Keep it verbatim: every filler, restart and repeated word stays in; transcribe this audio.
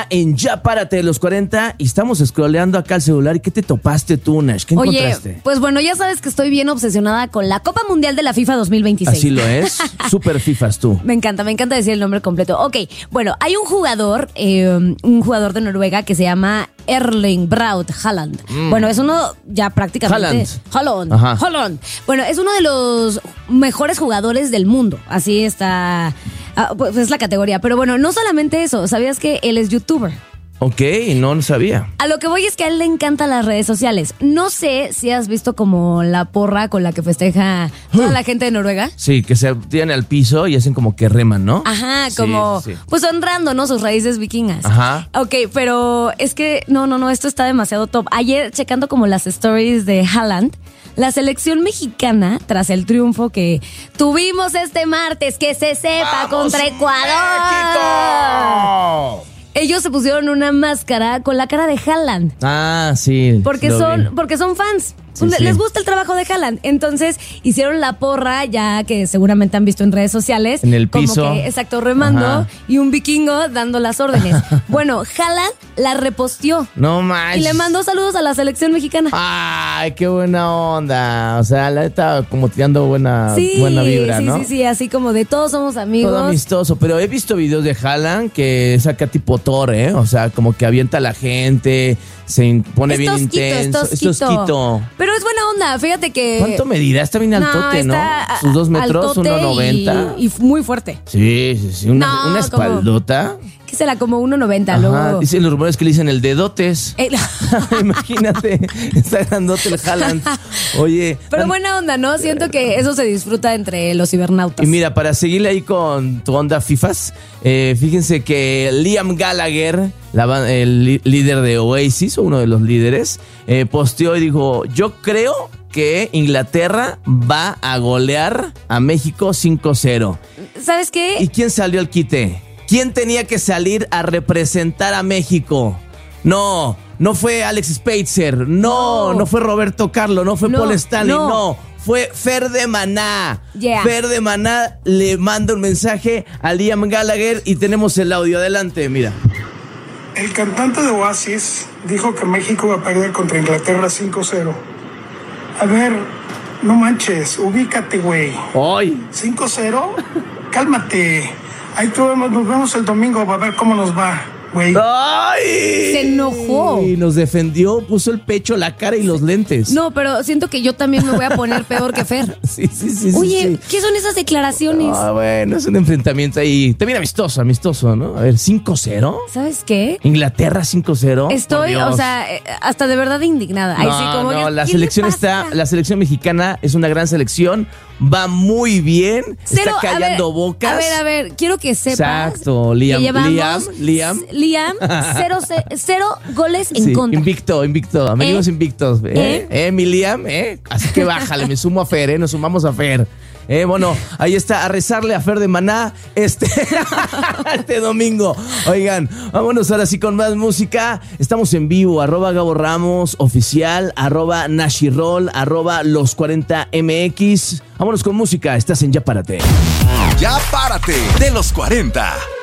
acá en Ya Párate de los cuarenta y estamos scrolleando acá el celular. ¿Y qué te topaste tú, Nash? ¿Qué Oye, encontraste? Pues bueno, ya sabes que estoy bien obsesionada con la Copa Mundial de la FIFA dos mil veintiséis. Así lo es. Super FIFAs tú. Me encanta, me encanta decir el nombre completo. Ok, bueno, hay un jugador, eh, un jugador de Noruega que se llama Erling Braut Haaland. Mm. Bueno, es uno ya prácticamente... Haaland. Haaland. Ajá. Haaland. Bueno, es uno de los mejores jugadores del mundo. Así está... Ah, pues es la categoría. Pero bueno, no solamente eso. ¿Sabías que él es youtuber? Ok, no, no sabía. A lo que voy es que a él le encantan las redes sociales. No sé si has visto como la porra con la que festeja toda la gente de Noruega. Sí, que se tiran al piso y hacen como que reman, ¿no? Ajá, Sí, como sí, sí. pues honrando, ¿no? Sus raíces vikingas. Ajá. Ok, pero es que no, no, no, esto está demasiado top. Ayer, checando como las stories de Haaland, la selección mexicana, tras el triunfo que tuvimos este martes, que se sepa, ¡Vamos, contra Ecuador. México! Ellos se pusieron una máscara con la cara de Haaland. Ah, sí. Porque lo son, vi. porque son fans. Sí, Les sí. gusta el trabajo de Haaland. Entonces hicieron la porra, ya que seguramente han visto en redes sociales. En el como piso. que, exacto, remando. Ajá. Y un vikingo dando las órdenes. Bueno, Haaland la reposteó. No manches. Y le mandó saludos a la selección mexicana. Ay, qué buena onda. O sea, la neta como tirando buena, sí, buena vibra, sí, ¿no? sí, sí, así como de todos somos amigos. Todo amistoso, pero he visto videos de Haaland que saca tipo Thor, ¿eh? O sea, como que avienta a la gente, se pone Es bien tosquito, intenso. es tosquito. tosquito. Pero es buena onda, fíjate que... ¿Cuánto medirá? Está bien altote, ¿no? está Sus dos metros, altote uno noventa. Y, y muy fuerte. Sí, sí, sí. Una, No, una espaldota. ¿Qué será? Como uno noventa, Ajá, luego... dicen los rumores que le dicen el dedotes. Eh, Imagínate, está grandote el Haaland. Oye. Pero an- buena onda, ¿no? Siento que eso se disfruta entre los cibernautas. Y mira, para seguirle ahí con tu onda FIFAs, eh, fíjense que Liam Gallagher, la ban- el li- líder de Oasis, uno de los líderes, eh, posteó y dijo, yo creo que Inglaterra va a golear a México cinco cero. ¿Sabes qué? ¿Y quién salió al quite? ¿Quién tenía que salir a representar a México? No, no fue Alex Spitzer, no, No. no fue Roberto Carlos, no fue No, Paul Stanley, no. no. Fue Fer de Maná. Yeah. Fer de Maná le manda un mensaje a Liam Gallagher y tenemos el audio. Adelante, mira. El cantante de Oasis dijo que México iba a perder contra Inglaterra cinco cero. A ver, no manches, ubícate, güey. Hoy. ¿cinco cero? Cálmate. Ahí te vemos, nos vemos el domingo para ver cómo nos va, güey. ¡Ay! Se enojó. Y nos defendió, puso el pecho, la cara y los lentes. No, pero siento que yo también me voy a poner peor que Fer. Sí, sí, sí. sí, Oye, sí. ¿qué son esas declaraciones? Ah, bueno, es un enfrentamiento ahí. También amistoso, amistoso, ¿no? A ver, cinco cero. ¿Sabes qué? Inglaterra cinco cero. Estoy, o sea, eh, hasta de verdad indignada. Ahí no, sí, como no, que, la ¿qué selección le pasa? está, la selección mexicana es una gran selección, va muy bien, Cero, está a callando ver, bocas. A ver, a ver, quiero que sepas. Exacto, Liam, que llevamos Liam, Liam. Liam, cero, ce- cero goles en Sí, contra. invicto, invicto, amigos ¿Eh? invictos. ¿Eh? ¿Eh? ¿Eh, mi Liam? ¿Eh? Así que bájale, me sumo a Fer, ¿eh? Nos sumamos a Fer. Eh, bueno, ahí está, a rezarle a Fer de Maná este, este domingo. Oigan, vámonos ahora sí con más música. Estamos en vivo, arroba Gabo Ramos oficial, arroba Nashirol, arroba los cuarenta M X. Vámonos con música, estás en Ya Párate. Ya Párate de los cuarenta.